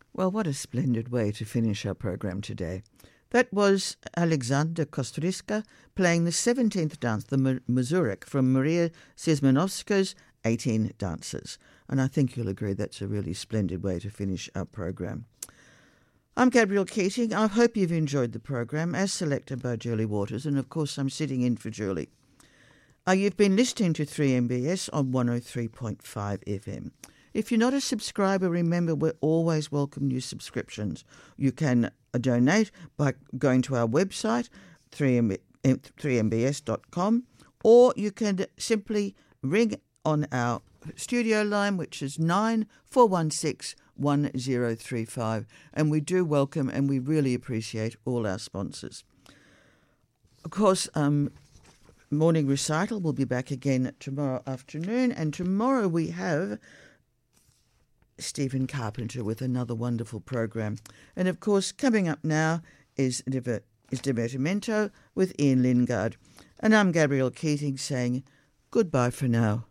Well, what a splendid way to finish our program today. That was Alexander Kostryska playing the 17th dance, the Mazurek, from Maria Szymanowska's 18 Dances. And I think you'll agree that's a really splendid way to finish our program. I'm Gabrielle Keating. I hope you've enjoyed the program as selected by Julie Waters. And of course, I'm sitting in for Julie. You've been listening to 3MBS on 103.5 FM. If you're not a subscriber, remember we're always welcome new subscriptions. You can donate by going to our website, 3mbs.com, or you can simply ring on our studio line, which is 9416-1035. And we do welcome and we really appreciate all our sponsors. Of course, Morning Recital will be back again tomorrow afternoon, and tomorrow we have Stephen Carpenter with another wonderful program. And of course, coming up now is Divertimento with Ian Lingard. And I'm Gabrielle Keating saying goodbye for now.